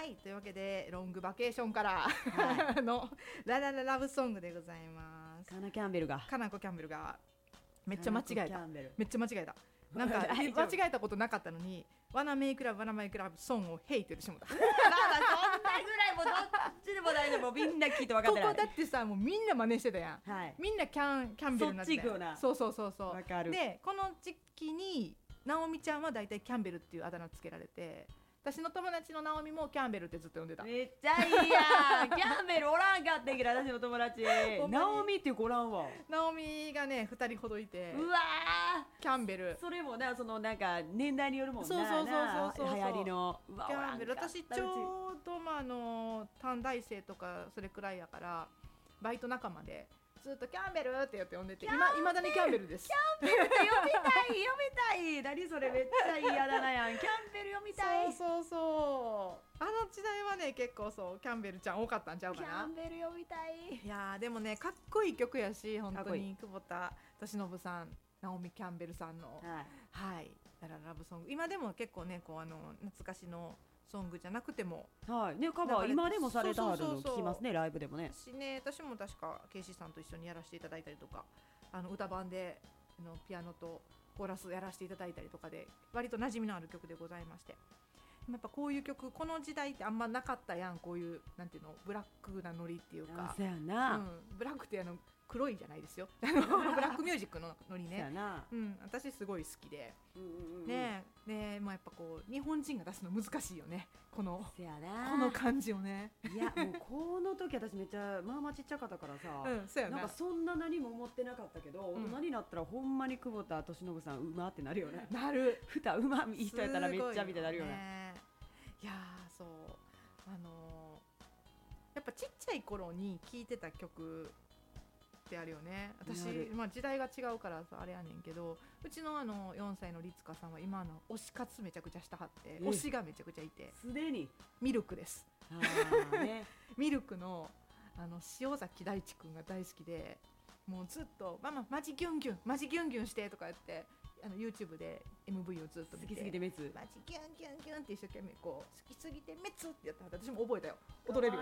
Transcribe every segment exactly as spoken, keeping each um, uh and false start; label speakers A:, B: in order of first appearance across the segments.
A: はいというわけでロングバケーションから、
B: はい、
A: のララララブソングでございます。
B: カナキャンベルが
A: カナコキャンベルがめっちゃ間違えためっちゃ間違えたなんか
B: 大丈夫
A: 間違えたことなかったのにワナメイクラブワナメイクラブソングをヘイって言ってしまった
B: まあまあそんなぐらいもうどっちでも大丈夫みんな聞いて分かってない
A: ここだってさもうみんな真似してたやん、
B: はい、
A: みんなキャンキャンベルになってた
B: そっち行くよな
A: そうそうそうそう
B: 分かる
A: でこの時期にナオミちゃんはだいたいキャンベルっていうあだ名つけられて私の友達のナオミもキャンベルってずっと呼んでた
B: めっちゃいいやんキャンベルおらんかってんけど私の友達ナオミっていう子おらんわ
A: ナオミがねふたりほどいて
B: うわ
A: ーキャンベル
B: それもなそのなんか年代によるもんな
A: そうそうそうそうそう
B: 流行りのうわ
A: キャンベル私ち
B: う
A: ょうどまああの短大生とかそれくらいやからバイト仲間でずっとキャンベルって言って呼んでて今いまだにキャンベルです
B: キャンベルって読みたい読みたい何それめっちゃ嫌だなやんキャンベル読みたい
A: そうそうそうあの時代はね結構そうキャンベルちゃん多かったんちゃうかな
B: キャンベル読みたい
A: いやーでもねかっこいい曲やし本当
B: かっこいい
A: に久保田利伸さんナオミキャンベルさんの
B: はい
A: はいラララブソング今でも結構ねこうあの懐かしのソングじゃなくても
B: はいねカバー今でもされたはるの
A: そうそうそうそう
B: 聞きますねライブでもね
A: 私ね私も確かケイシーさんと一緒にやらせていただいたりとかあの歌版であのピアノとコーラスやらせていただいたりとかで割と馴染みのある曲でございましてやっぱこういう曲この時代ってあんまなかったやんこういうなんていうのブラックなノリっていうか
B: そうやな、
A: うん、ブラックってあの黒いじゃないですよブラックミュージックのノリ
B: そうや
A: ね、
B: な、
A: うん、私すごい好きで、
B: うんうんうん、
A: ねえねまあ、やっぱこう日本人が出すの難しいよねこの
B: そうやな
A: この感じをね
B: いやもうこの時私めっちゃまあまあちっちゃかったからさ、
A: うんそうやな
B: なんかそんな何も思ってなかったけど、
A: うん
B: 大人になったらほんまに久保田利伸さんうまってなるよね
A: なる
B: 歌うまい人やったらめっちゃみたいになるよね
A: ねいやーそうあのー、やっぱちっちゃい頃に聴いてた曲ってあるよね私
B: なる、
A: まあ、時代が違うからさあれやねんけどうちのあのよんさいの律香さんは今の推し活めちゃくちゃしたはって推しがめちゃくちゃいて
B: すでに
A: ミルクです
B: あー、ね、
A: ミルクのあの塩崎大地くんが大好きでもうずっとマママジギュンギュンマジギュンギュンしてとか言ってあの YouTube で エムブイ をずっと見て
B: 好きすぎて滅
A: マジギュンギュンギュンって一生懸命こう好きすぎて滅ってやったら私も覚えたよ踊れるよ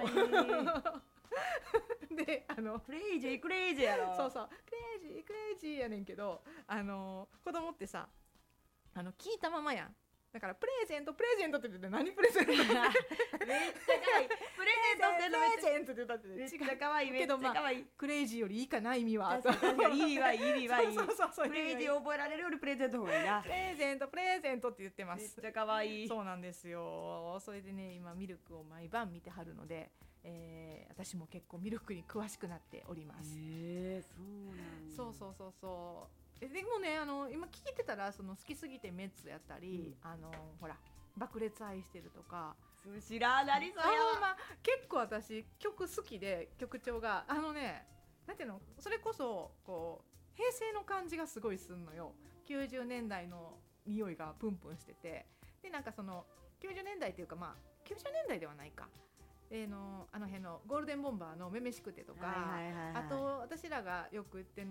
A: であの
B: クレイジークレイジーやろ
A: そうそうクレイジークレイジーやねんけどあの子供ってさあの聞いたままやんだからプレゼントプレゼントって言って何プレゼントめっちゃ可愛い
B: プレゼントってのめっちゃ
A: プレゼントって言ったって
B: めっちゃ可愛いめっち
A: けどまあ
B: ゃ可愛い
A: クレイジーよりいいかな意味は
B: 確かに確かに意味はいい意味はいい
A: そうそうそう
B: クレイジー覚えられるよりプレゼントの方がいいな
A: プレゼントプレゼントって言ってます
B: めっちゃ可愛い
A: そうなんですよそれでね今ミルクを毎晩見てはるので、えー、私も結構ミルクに詳しくなっております
B: へえそうなんだ
A: そうそうそうそうえでもねあの今聞いてたらその好きすぎてメッツやったり、うん、あのほら爆裂愛してるとか
B: 知らなりそうや
A: あ、まあ、結構私曲好きで曲調があのねなんていうのそれこそこう平成の感じがすごいすんのよきゅうじゅうねんだいの匂いがプンプンしててでなんかそのきゅうじゅうねんだいっていうかまあきゅうじゅうねんだいではないかえのあの辺のゴールデンボンバーのめめしくてとか、
B: はいはいはいはい、
A: あと私らがよく言って